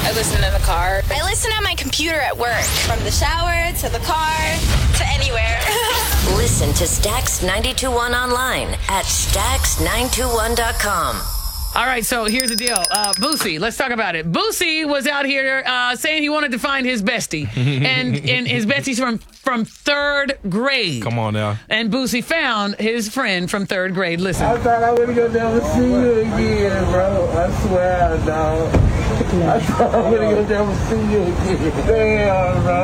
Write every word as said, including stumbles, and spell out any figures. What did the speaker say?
I listen in the car. I listen on my computer at work. From the shower to the car to anywhere. Listen to Stax ninety-two point one online at stax nine two one dot com. All right, so here's the deal. Uh, Boosie, let's talk about it. Boosie was out here uh, saying he wanted to find his bestie. and and his bestie's from, from third grade. Come on now. And Boosie found his friend from third grade. Listen. I thought I wouldn't never see you again, bro. I swear, dog. I thought I wouldn't never see you again. Damn, bro.